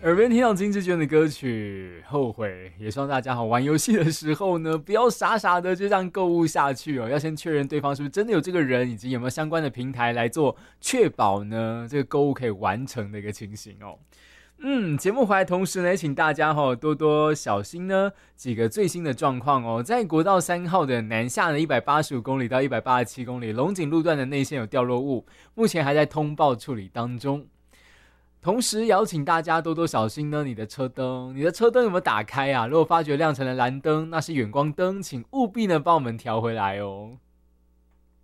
耳边听到金志娟的歌曲后悔，也希望大家玩游戏的时候呢，不要傻傻的就这样购物下去哦，要先确认对方是不是真的有这个人，以及有没有相关的平台来做确保呢这个购物可以完成的一个情形哦。节目回来同时呢，请大家多多小心呢几个最新的状况哦。在国道3号的南下的185公里到187公里龙井路段的内线有掉落物，目前还在通报处理当中。同时邀请大家多多小心呢，你的车灯有没有打开啊？如果发觉亮成了蓝灯，那是远光灯，请务必呢帮我们调回来哦。